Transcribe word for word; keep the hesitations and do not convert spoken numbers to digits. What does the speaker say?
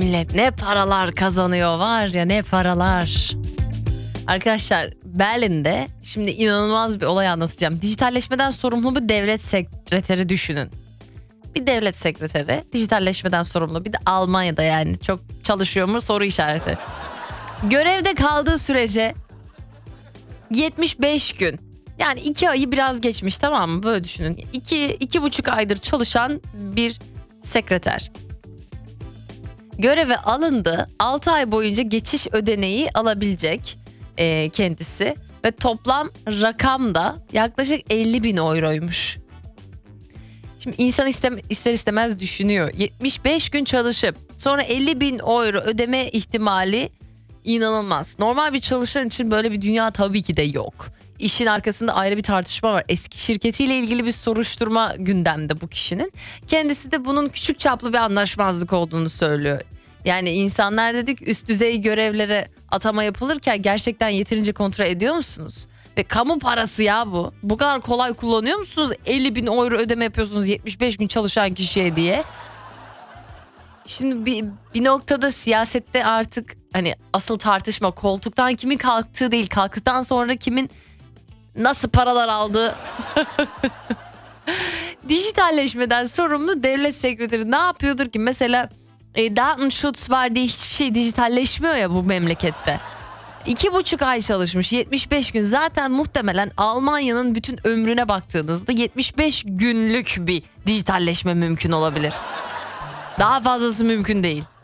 millet ne paralar kazanıyor var ya, ne paralar. Arkadaşlar Berlin'de şimdi inanılmaz bir olay anlatacağım. Dijitalleşmeden sorumlu bir devlet sekreteri düşünün. Bir devlet sekreteri dijitalleşmeden sorumlu, bir de Almanya'da, yani çok çalışıyor mu soru işareti. Görevde kaldığı sürece yetmiş beş gün, yani iki ayı biraz geçmiş, tamam mı, böyle düşünün. iki, iki buçuk aydır çalışan bir sekreter. Göreve alındı, altı ay boyunca geçiş ödeneği alabilecek e, kendisi ve toplam rakam da yaklaşık elli bin euroymuş. Şimdi insan istem, ister istemez düşünüyor. yetmiş beş gün çalışıp sonra elli bin euro ödeme ihtimali inanılmaz. Normal bir çalışan için böyle bir dünya tabii ki de yok. İşin arkasında ayrı bir tartışma var. Eski şirketiyle ilgili bir soruşturma gündemde bu kişinin. Kendisi de bunun küçük çaplı bir anlaşmazlık olduğunu söylüyor. Yani insanlar dedik, üst düzey görevlere atama yapılırken gerçekten yeterince kontrol ediyor musunuz? Ve kamu parası ya bu. Bu kadar kolay kullanıyor musunuz? elli bin euro ödeme yapıyorsunuz yetmiş beş gün çalışan kişiye diye. Şimdi bir, bir noktada siyasette artık hani asıl tartışma koltuktan kimin kalktığı değil, kalktıktan sonra kimin nasıl paralar aldığı. Dijitalleşmeden sorumlu devlet sekreteri ne yapıyordur ki? Mesela e, Datenschutz var diye hiçbir şey dijitalleşmiyor ya bu memlekette. İki buçuk ay çalışmış, yetmiş beş gün, zaten muhtemelen Almanya'nın bütün ömrüne baktığınızda yetmiş beş günlük bir dijitalleşme mümkün olabilir. Daha fazlası mümkün değil.